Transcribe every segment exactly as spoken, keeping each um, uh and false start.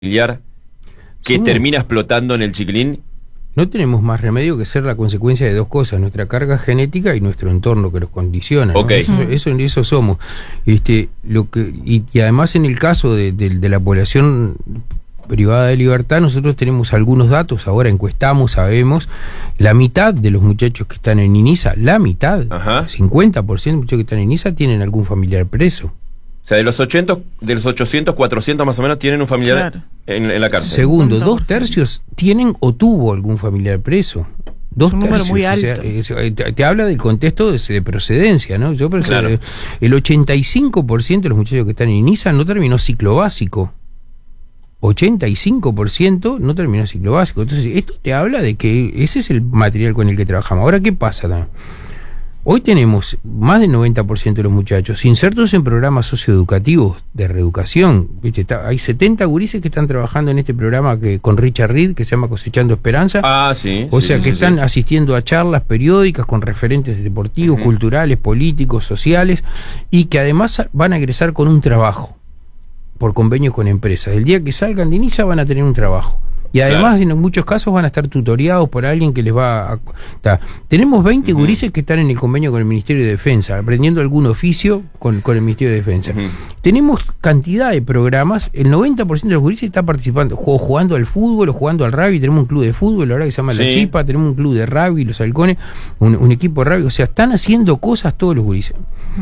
familiar que Somos- termina explotando en el chiquilín. No tenemos más remedio que ser la consecuencia de dos cosas: nuestra carga genética y nuestro entorno que los condiciona, ¿no? Ok. Eso, eso, eso somos. Este, lo que, y, y además en el caso de, de, de la población privada de libertad, nosotros tenemos algunos datos, ahora encuestamos, sabemos, la mitad de los muchachos que están en INISA, la mitad, Ajá. cincuenta por ciento de los muchachos que están en INISA tienen algún familiar preso. O sea, de los ochocientos, de los ochocientos, cuatrocientos más o menos tienen un familiar Claro. en, en la cárcel. Segundo, cincuenta dos por ciento. tercios tienen o tuvo algún familiar preso. Dos Es un número tercios, muy o sea, alto. es- eh, te, te habla del contexto de, de procedencia, ¿no? Yo pero Claro. eh, el ochenta y cinco por ciento de los muchachos que están en INISA no terminó ciclo básico. ochenta y cinco por ciento no terminó ciclo básico. Entonces, esto te habla de que ese es el material con el que trabajamos. Ahora, ¿qué pasa también? Hoy tenemos más del noventa por ciento de los muchachos insertos en programas socioeducativos de reeducación. ¿Viste? Está- hay setenta gurises que están trabajando en este programa que con Richard Reed, que se llama Cosechando Esperanza. Ah, sí. O sí, sea sí, que sí, están sí. asistiendo a charlas periódicas con referentes deportivos, Ujú. culturales, políticos, sociales, y que además van a egresar con un trabajo por convenios con empresas. El día que salgan de INISA van a tener un trabajo. Y además, Claro. en muchos casos, van a estar tutoriados por alguien que les va a... ta. Tenemos veinte Ujú. gurises que están en el convenio con el Ministerio de Defensa, aprendiendo algún oficio con, con el Ministerio de Defensa. Ujú. Tenemos cantidad de programas, el noventa por ciento de los gurises está participando, o jugando al fútbol o jugando al rugby. Tenemos un club de fútbol ahora que se llama La Sí. Chipa, tenemos un club de rugby, Los Halcones, un, un equipo de rugby. O sea, están haciendo cosas todos los gurises.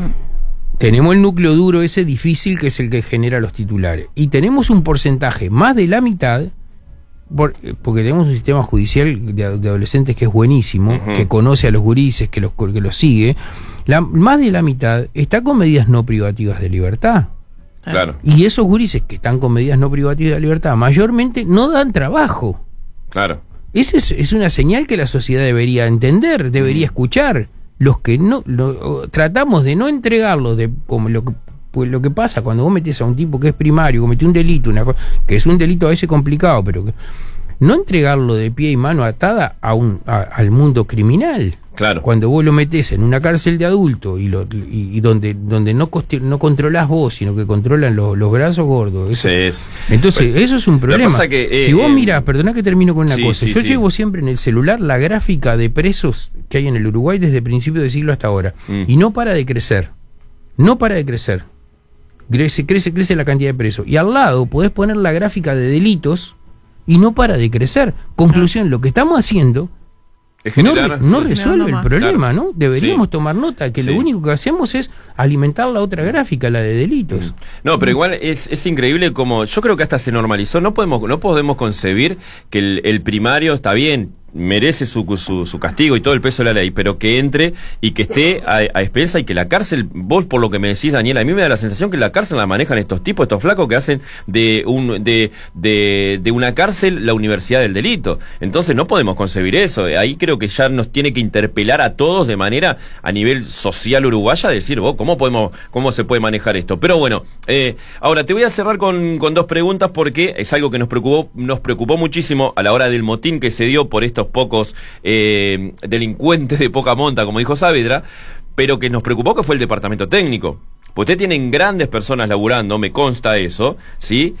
Tenemos el núcleo duro ese difícil que es el que genera los titulares. Y tenemos un porcentaje, más de la mitad, por- porque tenemos un sistema judicial de, de adolescentes que es buenísimo, Ujú. que conoce a los gurises, que los, que los sigue. La, más de la mitad está con medidas no privativas de libertad. Claro, Y esos gurises que están con medidas no privativas de libertad mayormente no dan trabajo. claro. Esa es, es una señal que la sociedad debería entender, debería escuchar. Los que no lo- tratamos de no entregarlos, de como lo que pues lo que pasa cuando vos metés a un tipo que es primario, cometió un delito, una, co- que es un delito a veces complicado, pero que, no entregarlo de pie y mano atada a un a- al mundo criminal. Claro. Cuando vos lo metés en una cárcel de adulto y, lo, y, y donde donde no coste- no controlás vos, sino que controlan los, los brazos gordos. Eso, Sí, es. entonces, eso es un Lo que problema. pasa que, eh, si vos eh, mirás, perdona que termino con una sí, cosa, sí, yo sí. llevo siempre en el celular la gráfica de presos que hay en el Uruguay desde principios de siglo hasta ahora, Mm. y no para de crecer, no para de crecer, crece, crece, crece la cantidad de presos, y al lado podés poner la gráfica de delitos, y no para de crecer. Conclusión, lo que estamos haciendo Es no, generar, re- no sí. resuelve el más. problema, ¿no? Deberíamos Sí. tomar nota que Sí. lo único que hacemos es alimentar la otra gráfica, la de delitos. No, pero igual es, es increíble como yo creo que hasta se normalizó. No podemos no podemos concebir que el, el primario está bien, merece su, su, su castigo y todo el peso de la ley, pero que entre y que esté a, a expensa y que la cárcel, vos por lo que me decís, Daniel, a mí me da la sensación que la cárcel la manejan estos tipos, estos flacos que hacen de un de, de, de una cárcel la universidad del delito. Entonces no podemos concebir eso. Ahí creo que ya nos tiene que interpelar a todos de manera a nivel social uruguaya, decir, vos, ¿cómo podemos, cómo se puede manejar esto? Pero bueno, eh, ahora te voy a cerrar con, con dos preguntas porque es algo que nos preocupó, nos preocupó muchísimo a la hora del motín que se dio por estos pocos eh, delincuentes de poca monta, como dijo Saavedra, pero que nos preocupó que fue el departamento técnico. Pues ustedes tienen grandes personas laburando, me consta eso, ¿sí?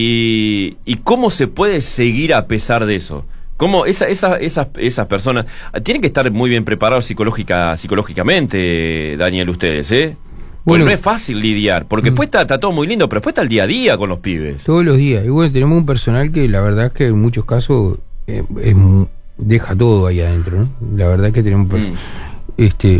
Y, y cómo se puede seguir a pesar de eso. ¿Cómo esa, esa, esas, esas personas tienen que estar muy bien preparados psicológica, psicológicamente, Daniel, ustedes, ¿eh? Porque Bueno. no es fácil lidiar, porque después está, está todo muy lindo, pero después está el día a día con los pibes. Todos los días. Y bueno, tenemos un personal que la verdad es que en muchos casos eh, es mu- deja todo ahí adentro, ¿no? La verdad es que tenemos... per- Mm. este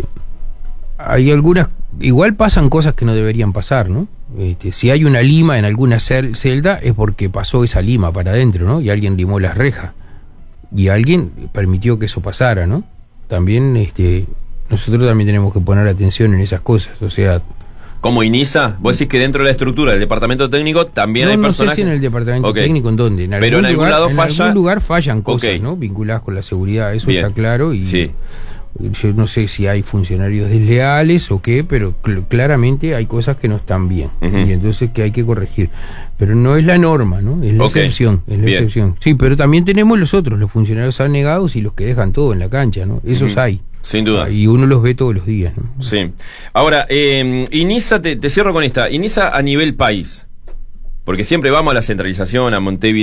Hay algunas... Igual pasan cosas que no deberían pasar, ¿no? Este, si hay una lima en alguna cel- celda es porque pasó esa lima para adentro, ¿no? Y alguien limó las rejas. Y alguien permitió que eso pasara, ¿no? También, este... Nosotros también tenemos que poner atención en esas cosas, o sea... Como INISA, vos decís que dentro de la estructura del departamento técnico también no, hay no personajes. sé si en el departamento Ok. técnico en dónde. En Pero en algún lugar, lado en falla- algún lugar fallan cosas, Ok. ¿no? Vinculadas con la seguridad, eso Bien. está claro. Y Sí. yo no sé si hay funcionarios desleales o qué, pero cl- claramente hay cosas que no están bien. Ujú. Y entonces que hay que corregir. Pero no es la norma, ¿no? Es la Ok. excepción. Es la Bien. excepción. Sí, pero también tenemos los otros, los funcionarios anegados y los que dejan todo en la cancha, ¿no? Esos Ujú. hay. Sin duda. Y uno los ve todos los días, ¿no? Sí. Ahora, eh, INISA, te, te cierro con esta. INISA a nivel país. Porque siempre vamos a la centralización, a Montevideo.